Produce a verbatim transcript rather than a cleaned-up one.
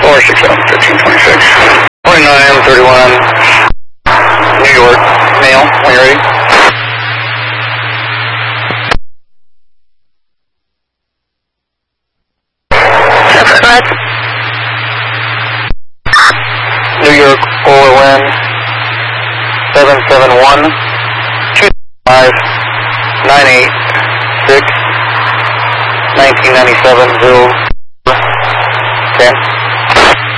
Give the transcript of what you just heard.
four six seven, fifteen twenty-six. twenty-nine thirty-one, New York, mail, when you're ready. That's correct. New York, polar wind, seven seven one, two five, nine eight six, nineteen ninety-seven, zero, ten.